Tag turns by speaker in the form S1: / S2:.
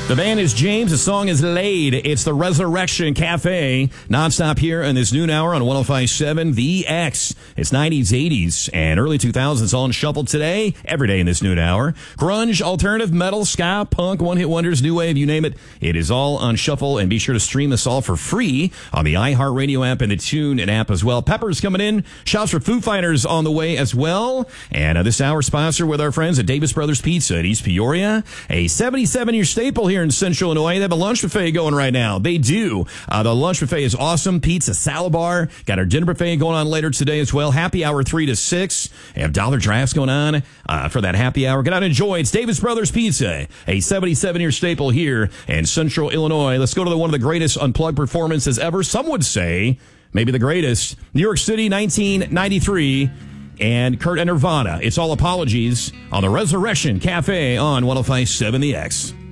S1: The band is James. The song is Laid. It's the Resurrection Cafe. Nonstop here in this noon hour on 105.7 The X. It's 90s, 80s, and early 2000s all in shuffle today. Every day in this noon hour. Grunge, alternative, metal, ska, punk, one-hit wonders, new wave, you name it. It is all on shuffle. And be sure to stream us all for free on the iHeartRadio app and the TuneIn app as well. Pepper's coming in. Shouts for Foo Fighters on the way as well. And this hour sponsored with our friends at Davis Brothers Pizza at East Peoria. A 77-year staple here in Central Illinois. They have a lunch buffet going right now. They do. The lunch buffet is awesome. Pizza, salad bar. Got our dinner buffet going on later today as well. Happy hour 3 to 6. They have dollar drafts going on for that happy hour. Get out and enjoy. It's Davis Brothers Pizza, a 77-year staple here in Central Illinois. Let's go to one of the greatest unplugged performances ever. Some would say maybe the greatest. New York City, 1993. And Kurt and Nirvana. It's all apologies on the Resurrection Cafe on 105.7 The X.